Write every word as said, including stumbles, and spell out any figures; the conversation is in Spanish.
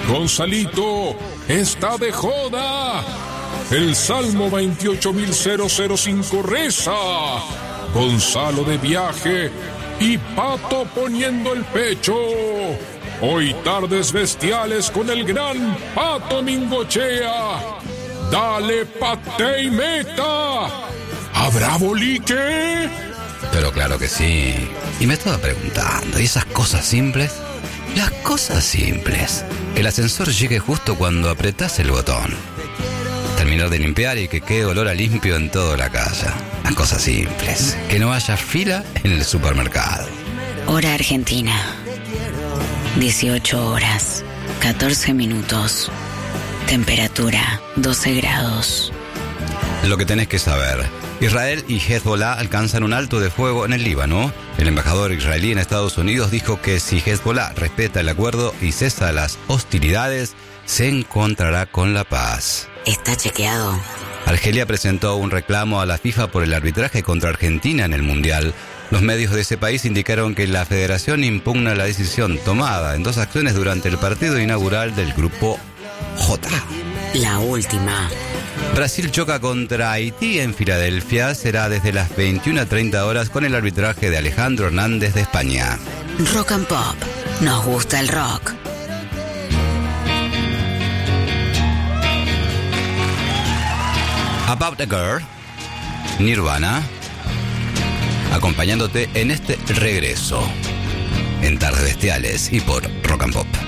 Gonzalito está de joda. El Salmo veintiocho mil cinco reza. Gonzalo de viaje y Pato poniendo el pecho. Hoy tardes bestiales con el gran Pato Mingochea. Dale, pate y meta. ¿Habrá bolique? Pero claro que sí. Y me estaba preguntando, ¿y esas cosas simples? Las cosas simples. Que el ascensor llegue justo cuando apretás el botón. Terminar de limpiar y que quede olor a limpio en toda la casa. Las cosas simples. Que no haya fila en el supermercado. Hora Argentina. dieciocho horas, catorce minutos. Temperatura, doce grados. Lo que tenés que saber. Israel y Hezbollah alcanzan un alto de fuego en el Líbano. El embajador israelí en Estados Unidos dijo que si Hezbollah respeta el acuerdo y cesa las hostilidades, se encontrará con la paz. ¿Está chequeado? Argelia presentó un reclamo a la FIFA por el arbitraje contra Argentina en el Mundial. Los medios de ese país indicaron que la federación impugna la decisión tomada en dos acciones durante el partido inaugural del Grupo J. La última. Brasil choca contra Haití en Filadelfia. Será desde las veintiuna a treinta horas con el arbitraje de Alejandro Hernández de España. Rock and Pop. Nos gusta el rock. About a Girl, Nirvana, acompañándote en este regreso en Tardes Bestiales y por Rock and Pop.